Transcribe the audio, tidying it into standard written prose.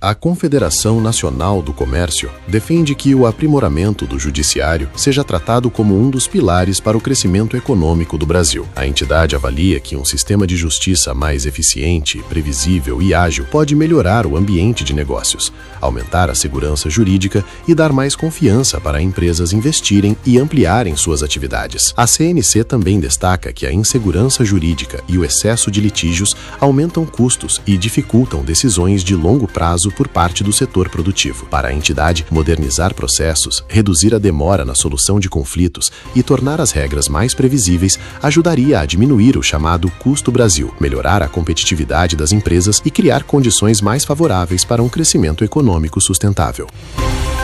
A Confederação Nacional do Comércio defende que o aprimoramento do judiciário seja tratado como um dos pilares para o crescimento econômico do Brasil. A entidade avalia que um sistema de justiça mais eficiente, previsível e ágil pode melhorar o ambiente de negócios, aumentar a segurança jurídica e dar mais confiança para empresas investirem e ampliarem suas atividades. A CNC também destaca que a insegurança jurídica e o excesso de litígios aumentam custos e dificultam decisões de longo prazo por parte do setor produtivo. Para a entidade, modernizar processos, reduzir a demora na solução de conflitos e tornar as regras mais previsíveis ajudaria a diminuir o chamado custo Brasil, melhorar a competitividade das empresas e criar condições mais favoráveis para um crescimento econômico sustentável.